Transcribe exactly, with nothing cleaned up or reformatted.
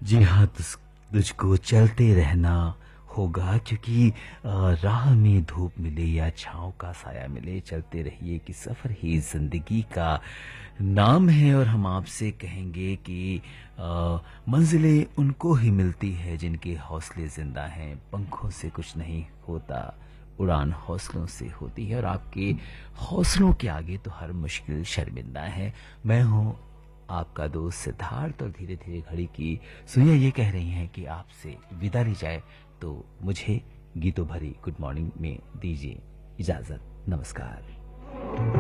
जी हाँ, तुस तुझको चलते रहना होगा क्योंकि अ, राह में धूप मिले या छाँव का साया मिले, चलते रहिए कि सफ़र ही ज़िंदगी का नाम है। और हम आपसे कहेंगे कि अ, मंज़िलें उनको ही मिलती है जिनके हौसले ज़िंदा हैं, पंखों से कुछ नहीं होता, उड़ान हौसलों से होती है और आपके हौसलों के आगे तो हर मुश्किल शर्मिंदा है। मैं हूँ आपका दोस्त सिद्धार्थ और धीरे धीरे घड़ी की सुइयां ये कह रही हैं कि आपसे विदा ली जाए, तो मुझे गीतों भरी गुड मॉर्निंग में दीजिए इजाजत। नमस्कार।